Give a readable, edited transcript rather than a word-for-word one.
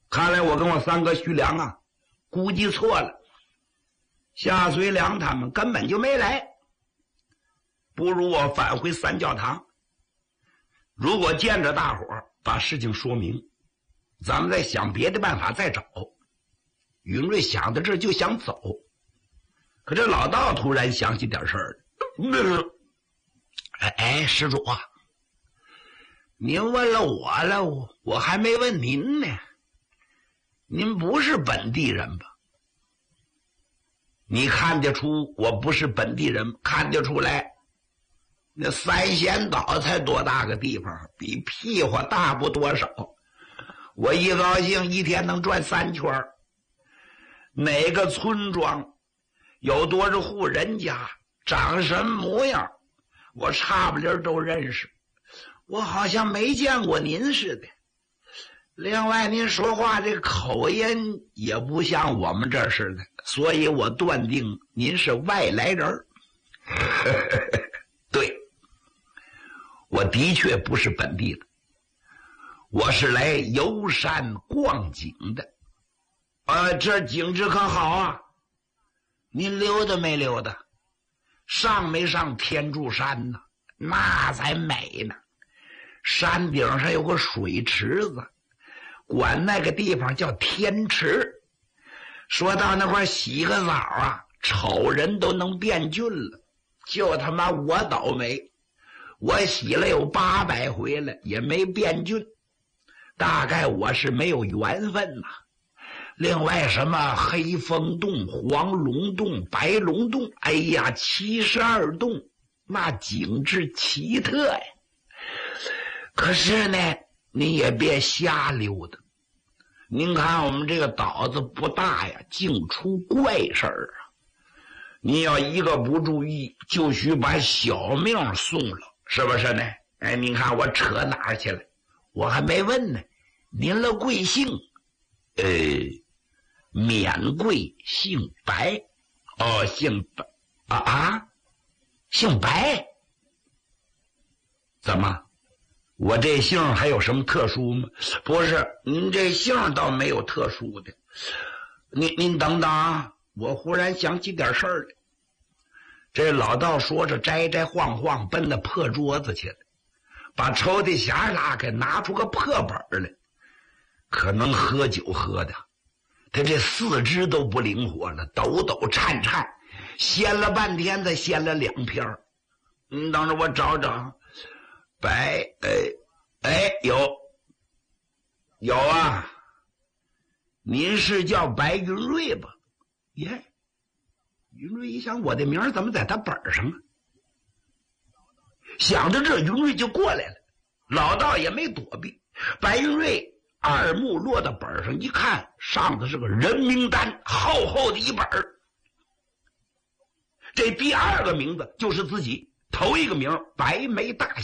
看来我跟我三哥徐良啊，估计错了。夏随良他们根本就没来，不如我返回三教堂。如果见着大伙儿，把事情说明，咱们再想别的办法再找。云瑞想到这就想走，可这老道突然想起点事儿。施主啊，您问了我了，我还没问您呢。您不是本地人吧？你看得出我不是本地人，看得出来。那三仙岛才多大个地方，比屁股大不多少。我一高兴一天能转3圈。哪个村庄有多少户人家，长什么模样，我差不离都认识。我好像没见过您似的。另外您说话这口音也不像我们这儿似的，所以我断定您是外来人。对，我的确不是本地的，我是来游山逛景的。这景致可好啊，您溜达没溜达？上没上天柱山呢？那才美呢。山顶上有个水池子，管那个地方叫天池。说到那块洗个澡啊，丑人都能变俊了。就他妈我倒霉，我洗了有800回了，也没变俊。大概我是没有缘分呐。另外什么黑风洞、黄龙洞、白龙洞，哎呀，72洞，那景致奇特呀。可是呢，您也别瞎溜达。您看我们这个岛子不大呀，净出怪事儿啊。你要一个不注意，就许把小命送了，是不是呢？您看我扯哪儿去了？我还没问呢。您了贵姓？免贵，姓白。姓白姓白？怎么？我这姓还有什么特殊吗？不是，您这姓倒没有特殊的。您等等啊，我忽然想起点事儿来。这老道说着，摘摘晃晃奔那破桌子去了，把抽屉匣拉开，拿出个破本来。可能喝酒喝的，他这4肢都不灵活了，抖抖颤颤，掀了半天才掀了2篇。等着我找找。白有啊，您是叫白云瑞吧？耶，云瑞一想，我的名怎么在他本上啊？想着这，云瑞就过来了。老道也没躲避，白云瑞2目落到本上一看，上头是个人名单，厚厚的一本。这第2个名字就是自己头一个名白眉大